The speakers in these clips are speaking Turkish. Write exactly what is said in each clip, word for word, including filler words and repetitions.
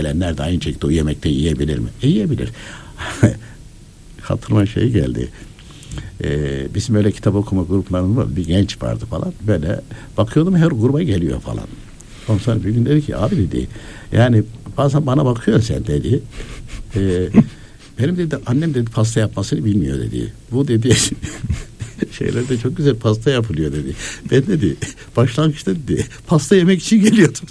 gelenler de aynı şekilde o yemekte yiyebilir mi? E, yiyebilir. Hatırıma şey geldi. Ee, bizim öyle kitap okuma gruplarında var. Bir genç vardı falan. Böyle bakıyordum her gruba geliyor falan. Ondan sonra bir gün dedi ki abi dedi yani bazen bana bakıyor sen dedi. Ee, benim dedi annem dedi pasta yapmasını bilmiyor dedi. Bu dedi şeylerde çok güzel pasta yapılıyor dedi. Ben dedi başlangıçta dedi pasta yemek için geliyordum.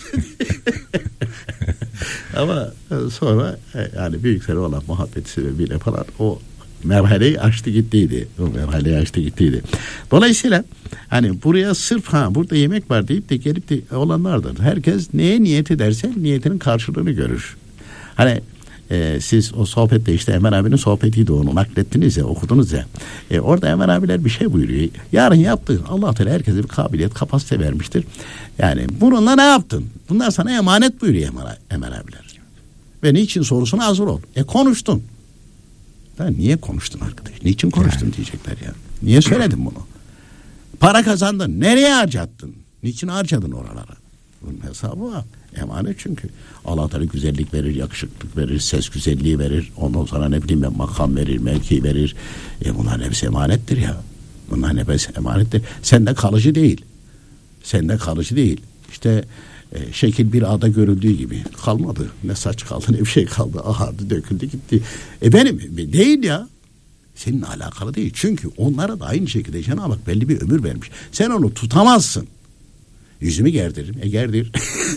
Ama sonra yani büyükleri olan muhabbeti sebebiyle falan o merhaleyi açtı gittiydi. O merhaleyi açtı gittiydi. Dolayısıyla hani buraya sırf ha burada yemek var deyip de gelip de olanlardır. Herkes neye niyet ederse niyetinin karşılığını görür. Hani e, siz o sohbette işte Emel abinin sohbetiydi onu naklettiniz ya okudunuz ya. E, orada Emel abiler bir şey buyuruyor. Yarın yaptığın Allah Teala herkese bir kabiliyet kapasite vermiştir. Yani bununla ne yaptın? Bunlar sana emanet buyuruyor Emel, Emel abiler. Ve niçin sorusuna hazır ol. E konuştun. Niye konuştun arkadaş? Niçin konuştun yani diyecekler ya. Niye söyledin bunu? Para kazandın. Nereye harcattın? Niçin harcadın oralara? Bunun hesabı var. Emanet çünkü. Allah Teala güzellik verir, yakışıklık verir, ses güzelliği verir. Ondan sonra ne bileyim ben makam verir, mevki verir. E bunların hepsi emanettir ya. Bunların hepsi emanettir. Sende kalıcı değil. Sende kalıcı değil. İşte e, şekil bir ağda görüldüğü gibi kalmadı. Ne saç kaldı ne bir şey kaldı. Ahardı döküldü gitti. E benim değil ya. Seninle alakalı değil. Çünkü onlara da aynı şekilde Cenab-ı Hak belli bir ömür vermiş. Sen onu tutamazsın. Yüzümü gerdiririm. E gerdir.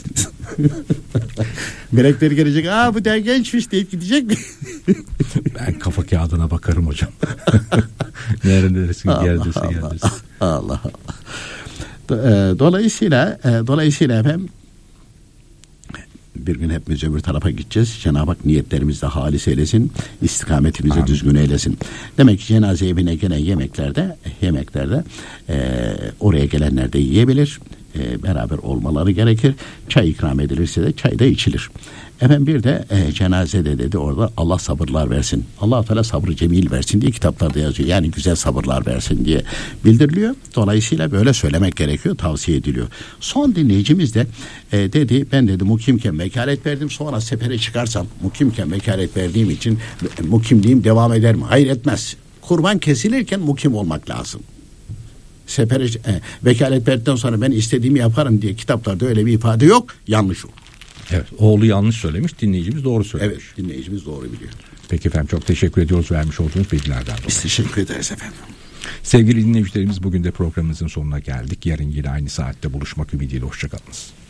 Melekler gelecek. Aa bu da gençmiş deyip gidecek mi? Ben kafa kağıdına bakarım hocam. Neresi gerdirse gerdirse. Allah Allah. Dolayısıyla dolayısıyla efendim bir gün hepimiz öbür tarafa gideceğiz. Cenab-ı Hak niyetlerimizi de halis eylesin. İstikametimizi Amin. Düzgün eylesin. Demek ki cenaze evine gelen yemeklerde yemeklerde e, oraya gelenler de yiyebilir. E, beraber olmaları gerekir. Çay ikram edilirse de çay da içilir. Efendim bir de e, cenazede dedi orada Allah sabırlar versin. Allah Teala sabrı cemil versin diye kitaplarda yazıyor. Yani güzel sabırlar versin diye bildiriliyor. Dolayısıyla böyle söylemek gerekiyor, tavsiye ediliyor. Son dinleyicimiz de e, dedi ben dedi mukimken vekalet verdim sonra sefere çıkarsam mukimken vekalet verdiğim için mukimliğim devam eder mi? Hayır etmez. Kurban kesilirken mukim olmak lazım. Sefere e, vekalet verdikten sonra ben istediğimi yaparım diye kitaplarda öyle bir ifade yok. Yanlış o. Evet, oğlu yanlış söylemiş, dinleyicimiz doğru söylemiş. Evet, dinleyicimiz doğru biliyor. Peki efendim çok teşekkür ediyoruz vermiş olduğunuz bilgilerden dolayı. Biz teşekkür ederiz efendim. Sevgili dinleyicilerimiz bugün de programımızın sonuna geldik. Yarın yine aynı saatte buluşmak ümidiyle hoşçakalınız.